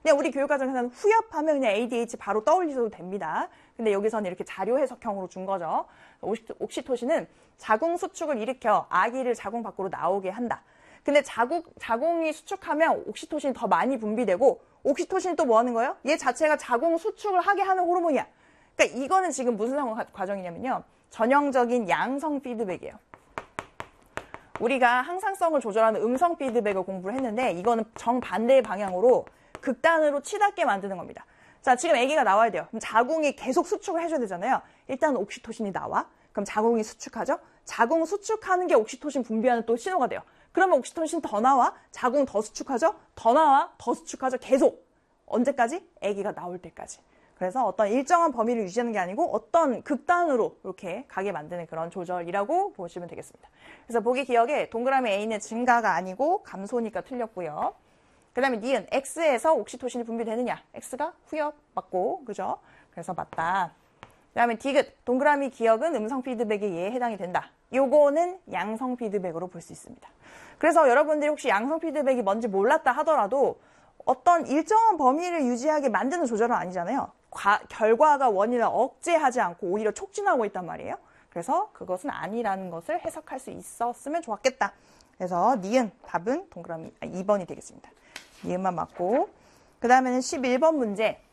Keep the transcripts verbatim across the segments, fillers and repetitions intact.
그냥 우리 교육과정에서는 후엽하면 그냥 에이디에이치 바로 떠올리셔도 됩니다. 근데 여기서는 이렇게 자료 해석형으로 준 거죠. 옥시토신은 자궁 수축을 일으켜 아기를 자궁 밖으로 나오게 한다. 근데 자궁, 자궁이 수축하면 옥시토신이 더 많이 분비되고 옥시토신이 또 뭐 하는 거예요? 얘 자체가 자궁 수축을 하게 하는 호르몬이야. 그러니까 이거는 지금 무슨 상황 과정이냐면요. 전형적인 양성 피드백이에요. 우리가 항상성을 조절하는 음성 피드백을 공부를 했는데 이거는 정반대의 방향으로 극단으로 치닫게 만드는 겁니다. 자, 지금 아기가 나와야 돼요. 그럼 자궁이 계속 수축을 해줘야 되잖아요. 일단 옥시토신이 나와. 그럼 자궁이 수축하죠. 자궁 수축하는 게 옥시토신 분비하는 또 신호가 돼요. 그러면 옥시토신 더 나와. 자궁 더 수축하죠. 더 나와. 더 수축하죠. 계속. 언제까지? 아기가 나올 때까지. 그래서 어떤 일정한 범위를 유지하는 게 아니고 어떤 극단으로 이렇게 가게 만드는 그런 조절이라고 보시면 되겠습니다. 그래서 보기 기억에 동그라미 A는 증가가 아니고 감소니까 틀렸고요. 그 다음에 니은 X에서 옥시토신이 분비되느냐? X가 후엽 맞고, 그죠? 그래서 맞다. 그 다음에 디귿, 동그라미 기억은 음성 피드백에 얘에 해당이 된다. 요거는 양성 피드백으로 볼 수 있습니다. 그래서 여러분들이 혹시 양성 피드백이 뭔지 몰랐다 하더라도 어떤 일정한 범위를 유지하게 만드는 조절은 아니잖아요. 과, 결과가 원인을 억제하지 않고 오히려 촉진하고 있단 말이에요. 그래서 그것은 아니라는 것을 해석할 수 있었으면 좋았겠다. 그래서 니은 답은 동그라미 아, 이 번이 되겠습니다. 니은만 맞고. 그 다음에는 십일 번 문제.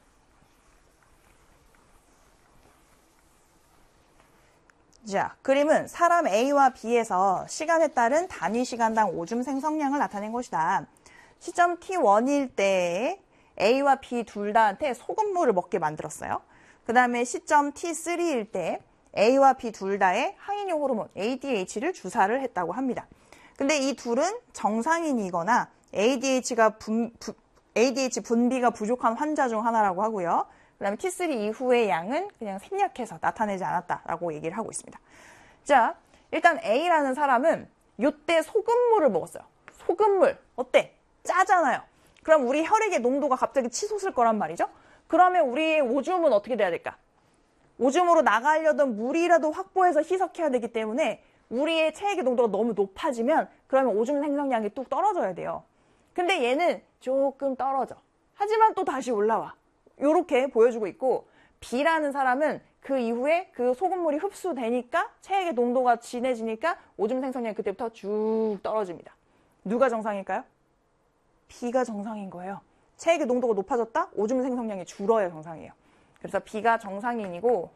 자, 그림은 사람 A와 B에서 시간에 따른 단위 시간당 오줌 생성량을 나타낸 것이다. 시점 티 원일 때에 A와 B 둘 다한테 소금물을 먹게 만들었어요. 그 다음에 시점 티 쓰리일 때 A와 B 둘 다에 항인효 호르몬 에이디에이치를 주사를 했다고 합니다. 근데 이 둘은 정상인이거나 에이디에이치가 분, 부, 에이디에이치 분비가 부족한 환자 중 하나라고 하고요. 그 다음에 티 쓰리 이후의 양은 그냥 생략해서 나타내지 않았다라고 얘기를 하고 있습니다. 자, 일단 A라는 사람은 이때 소금물을 먹었어요. 소금물 어때? 짜잖아요. 그럼 우리 혈액의 농도가 갑자기 치솟을 거란 말이죠. 그러면 우리의 오줌은 어떻게 돼야 될까? 오줌으로 나가려던 물이라도 확보해서 희석해야 되기 때문에 우리의 체액의 농도가 너무 높아지면 그러면 오줌 생성량이 뚝 떨어져야 돼요. 근데 얘는 조금 떨어져. 하지만 또 다시 올라와. 이렇게 보여주고 있고 B라는 사람은 그 이후에 그 소금물이 흡수되니까 체액의 농도가 진해지니까 오줌 생성량이 그때부터 쭉 떨어집니다. 누가 정상일까요? B가 정상인 거예요. 체액의 농도가 높아졌다? 오줌 생성량이 줄어야 정상이에요. 그래서 B가 정상인이고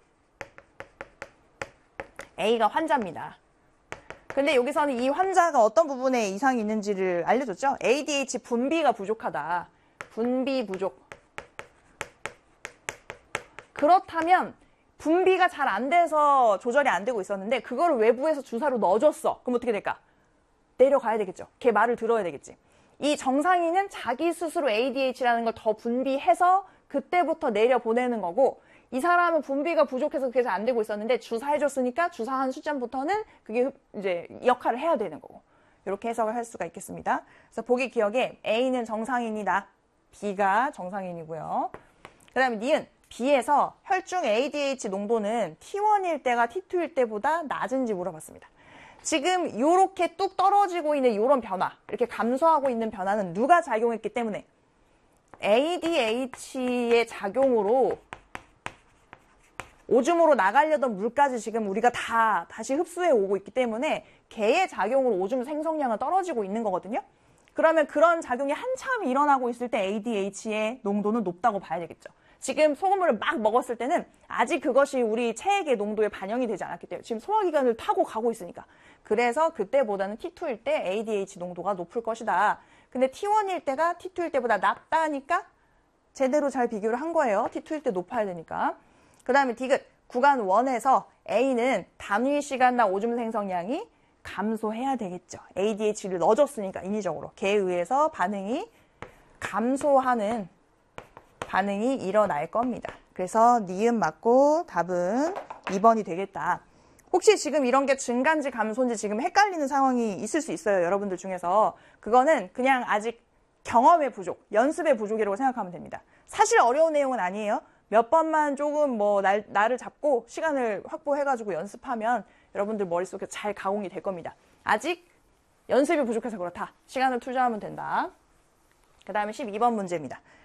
A가 환자입니다. 근데 여기서는 이 환자가 어떤 부분에 이상이 있는지를 알려줬죠? 에이디에이치 분비가 부족하다. 분비 부족. 그렇다면 분비가 잘 안 돼서 조절이 안 되고 있었는데 그거를 외부에서 주사로 넣어줬어. 그럼 어떻게 될까? 내려가야 되겠죠. 걔 말을 들어야 되겠지. 이 정상인은 자기 스스로 에이디에이치라는 걸 더 분비해서 그때부터 내려보내는 거고 이 사람은 분비가 부족해서 그게 잘 안 되고 있었는데 주사해줬으니까 주사한 시점부터는 그게 이제 역할을 해야 되는 거고 이렇게 해석을 할 수가 있겠습니다. 그래서 보기 기억에 A는 정상인이다. B가 정상인이고요. 그 다음에 니은 B에서 혈중 에이디에이치 농도는 티 원일 때가 티 투일 때보다 낮은지 물어봤습니다. 지금 이렇게 뚝 떨어지고 있는 이런 변화, 이렇게 감소하고 있는 변화는 누가 작용했기 때문에 에이디에이치의 작용으로 오줌으로 나가려던 물까지 지금 우리가 다 다시 흡수해 오고 있기 때문에 걔의 작용으로 오줌 생성량은 떨어지고 있는 거거든요. 그러면 그런 작용이 한참 일어나고 있을 때 에이디에이치의 농도는 높다고 봐야 되겠죠. 지금 소금물을 막 먹었을 때는 아직 그것이 우리 체액의 농도에 반영이 되지 않았기 때문에 지금 소화기관을 타고 가고 있으니까 그래서 그때보다는 티 투일 때 에이디에이치 농도가 높을 것이다. 근데 티 원일 때가 티 투일 때보다 낮다니까 제대로 잘 비교를 한 거예요. 티 투일 때 높아야 되니까. 그 다음에 디귿 구간 일에서 A는 단위 시간당 오줌 생성량이 감소해야 되겠죠. 에이디에이치를 넣어줬으니까 인위적으로 걔에 의해서 반응이 감소하는 반응이 일어날 겁니다. 그래서 니은 맞고 답은 이 번이 되겠다. 혹시 지금 이런 게 증가인지 감소인지 지금 헷갈리는 상황이 있을 수 있어요. 여러분들 중에서. 그거는 그냥 아직 경험의 부족, 연습의 부족이라고 생각하면 됩니다. 사실 어려운 내용은 아니에요. 몇 번만 조금 뭐 날, 나를 잡고 시간을 확보해가지고 연습하면 여러분들 머릿속에 잘 가공이 될 겁니다. 아직 연습이 부족해서 그렇다. 시간을 투자하면 된다. 그 다음에 십이 번 문제입니다.